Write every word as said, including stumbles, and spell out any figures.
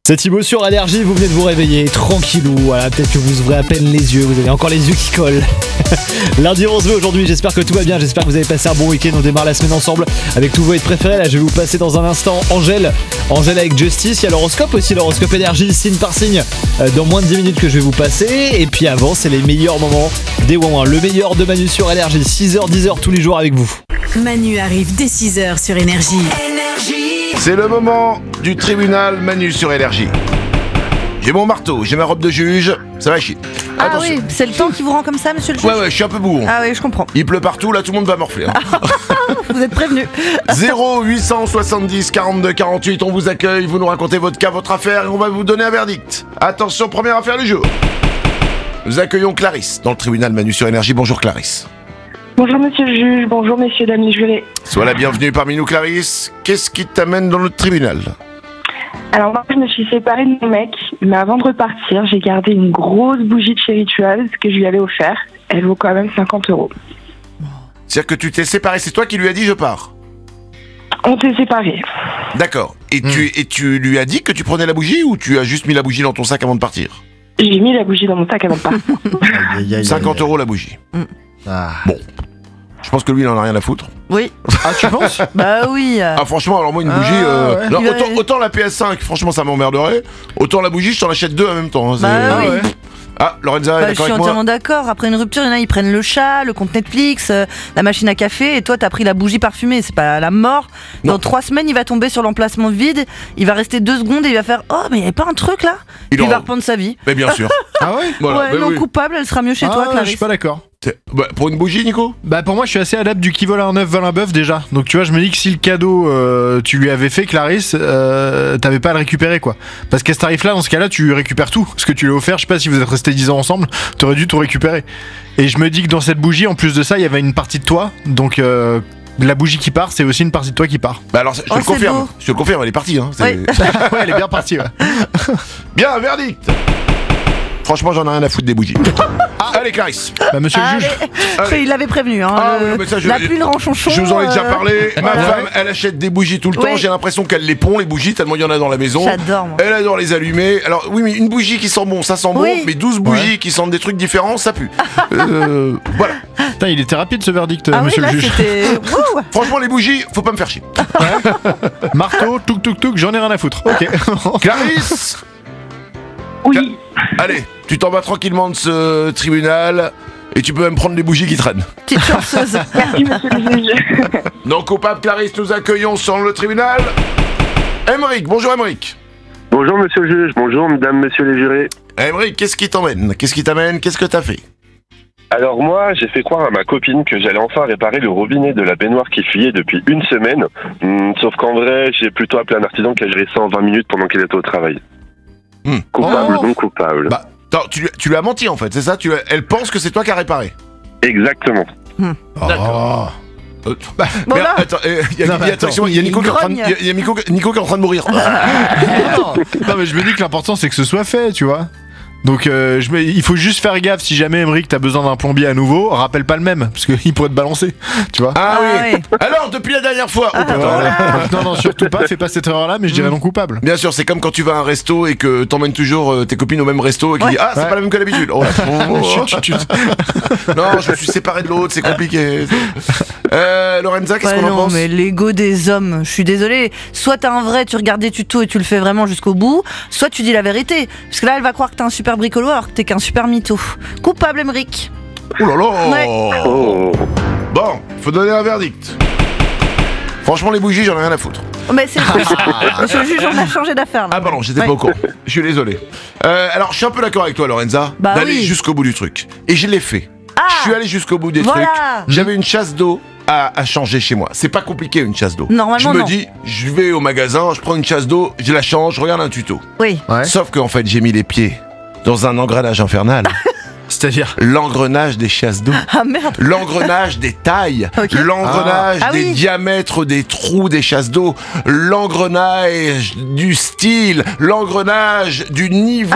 C'est Thibaut sur Énergie, vous venez de vous réveiller, tranquillou, voilà, peut-être que vous ouvrez à peine les yeux, vous avez encore les yeux qui collent. Lundi onze mai aujourd'hui, j'espère que tout va bien, j'espère que vous avez passé un bon week-end, on démarre la semaine ensemble avec tous vos hits préférés. Là je vais vous passer dans un instant Angèle, Angèle avec Justice, il y a l'horoscope aussi, l'horoscope Énergie, signe par signe, euh, dans moins de dix minutes que je vais vous passer. Et puis avant, c'est les meilleurs moments des Ouin-Ouin, le meilleur de Manu sur Énergie, six heures dix heures tous les jours avec vous. Manu arrive dès six heures sur Énergie. C'est le moment du tribunal Manu sur Énergie. J'ai mon marteau, j'ai ma robe de juge, ça va chier. Ah Attention. oui, c'est le temps qui vous rend comme ça, monsieur le juge. Ouais ouais, je suis un peu bourron. Ah oui, je comprends. Il pleut partout, là tout le monde va morfler. Hein. Vous êtes prévenus. zéro huit cent soixante-dix quarante-deux quarante-huit, on vous accueille, vous nous racontez votre cas, votre affaire et on va vous donner un verdict. Attention, première affaire du jour. Nous accueillons Clarisse dans le tribunal Manu sur Énergie. Bonjour Clarisse. Bonjour monsieur le juge, bonjour messieurs, dames les jurés. Sois la bienvenue parmi nous Clarisse. Qu'est-ce qui t'amène dans le tribunal ? Alors moi je me suis séparée de mon mec, mais avant de repartir, j'ai gardé une grosse bougie de chez Rituals que je lui avais offert. Elle vaut quand même cinquante euros. C'est-à-dire que tu t'es séparé, c'est toi qui lui as dit je pars ? On s'est séparés. D'accord. Et, Hmm. tu, et tu lui as dit que tu prenais la bougie ou tu as juste mis la bougie dans ton sac avant de partir ? J'ai mis la bougie dans mon sac avant de partir. Aïe, aïe, cinquante aïe. euros la bougie. Ah. Bon. Je pense que lui il en a rien à foutre. Oui. Ah, tu penses ? Bah oui. euh, Ah franchement, alors moi une Ah, bougie... euh, ouais. non, Il va- autant, autant la P S cinq, franchement ça m'emmerderait. Autant la bougie, je t'en achète deux en même temps. hein, c'est- Bah oui. ouais. Ah, Lorenza est bah, je d'accord suis avec moi ? entièrement d'accord. Après une rupture, il y en a, ils prennent le chat, le compte Netflix, euh, la machine à café, et toi, t'as pris la bougie parfumée. C'est pas la mort. Non. Dans trois semaines, il va tomber sur l'emplacement vide. Il va rester deux secondes et il va faire oh, mais il y avait pas un truc là. Il Puis il en- va reprendre sa vie. Mais bien sûr. Ah ouais Voilà, ouais, bah non oui. coupable, elle sera mieux chez Ah, toi, je Clarisse. suis pas d'accord. C'est- bah, pour une bougie, Nico ? Bah pour moi je suis assez adepte du qui vole un œuf vole un bœuf déjà. Donc tu vois je me dis que si le cadeau euh, tu lui avais fait Clarisse, euh, t'avais pas à le récupérer quoi. Parce qu'à ce tarif là dans ce cas là tu récupères tout. Ce que tu lui as offert, je sais pas si vous êtes restés dix ans ensemble, t'aurais dû tout récupérer. Et je me dis que dans cette bougie en plus de ça il y avait une partie de toi. Donc euh, la bougie qui part c'est aussi une partie de toi qui part. Bah alors, je te Oh, le c'est confirme. beau. Je te le confirme, elle est partie. Hein. c'est- Oui. Ouais elle est bien partie ouais. Bien, verdict. Franchement, j'en ai rien à foutre des bougies. Allez, Clarisse. Bah monsieur le juge. Allez. Il l'avait prévenu. Hein, Ah le- oui, mais ça, je- la pluie, le ranchonchon. Je vous en ai déjà euh, parlé. Ma voilà. femme, elle achète des bougies tout le temps. Oui. J'ai l'impression qu'elle les pond, les bougies, tellement il y en a dans la maison. J'adore, moi. Elle adore les allumer. Alors, oui, mais une bougie qui sent bon, ça sent Oui. bon. Mais douze bougies Ouais. qui sentent des trucs différents, ça pue. euh, voilà. Putain il était rapide ce verdict Ah oui, monsieur là le juge. c'était. Wouh. Franchement, les bougies, faut pas me faire chier. Marteau, touk touk touk, j'en ai rien à foutre. Ok. Clarisse. Oui, Allez, tu t'en vas tranquillement de ce tribunal. Et tu peux même prendre les bougies qui traînent. Petite chanceuse. merci monsieur le juge. Non coupable, Clarisse, nous accueillons sur le tribunal. Émeric, bonjour Émeric. Bonjour monsieur le juge, bonjour mesdames, messieurs les jurés. Émeric, qu'est-ce qui t'emmène Qu'est-ce qui t'amène Qu'est-ce que t'as fait? Alors moi, j'ai fait croire à ma copine que j'allais enfin réparer le robinet de la baignoire qui fuyait depuis une semaine. Hum, sauf qu'en vrai, j'ai plutôt appelé un artisan qui a géré ça en vingt minutes pendant qu'il était au travail. Hmm. Coupable, Oh. donc coupable. Bah, attends, tu, lui- tu lui as menti en fait, c'est ça tu, lui as- Elle pense que c'est toi qui as réparé. Exactement. D'accord. Euh, bah, Bon, mais là. attends, il y a, Non, il y a- mais attention, il y a il Nico qui est en train de- grogne. il y a- il y a Nico, Nico qui est en train de mourir. non, non, mais je me dis que l'important c'est que ce soit fait, tu vois. Donc euh, je me- il faut juste faire gaffe si jamais Émeric t'as besoin d'un plombier à nouveau, rappelle pas le même parce qu'il pourrait te balancer, tu vois. Ah, Ah oui. oui. Alors depuis la dernière fois. Oh, putain. Voilà. Donc, non non surtout pas, fais pas cette erreur là, mais je dirais non coupable. Bien sûr, c'est comme quand tu vas à un resto et que t'emmènes toujours euh, tes copines au même resto et qui Ouais. dit ah c'est Ouais. pas la même que d'habitude. Oh, oh, oh. Chut, chut, chut. Non, je me suis séparé de l'autre, c'est compliqué. Euh, Lorenza, qu'est-ce Ouais, qu'on en non, pense? mais l'ego des hommes, je suis désolée. Soit t'as un vrai, tu regardes des tutos et tu le fais vraiment jusqu'au bout, soit tu dis la vérité. Parce que là, elle va croire que t'es un super bricolo alors que t'es qu'un super mytho. Coupable, Émeric. Oh là là. Ouais. Oh. Bon, faut donner un verdict. Franchement, les bougies, j'en ai rien à foutre. Oh, mais c'est Monsieur le juge, on a changé d'affaire là. Ah pardon, j'étais Ouais. pas au courant. Je suis désolé. Euh, alors, je suis un peu d'accord avec toi, Lorenza, Bah d'aller oui. jusqu'au bout du truc. Et je l'ai fait. Ah, Je suis allé jusqu'au bout des voilà. trucs. J'avais une chasse d'eau à, à changer chez moi. C'est pas compliqué une chasse d'eau. Normalement, je me non. dis, je vais au magasin, je prends une chasse d'eau, je la change, je regarde un tuto. Oui. Ouais. Sauf qu'en fait, j'ai mis les pieds dans un engrenage infernal. C'est-à-dire L'engrenage des chasses d'eau. Ah merde. L'engrenage des tailles, Ok. l'engrenage Ah. Ah des oui. diamètres des trous des chasses d'eau, l'engrenage du style, l'engrenage du niveau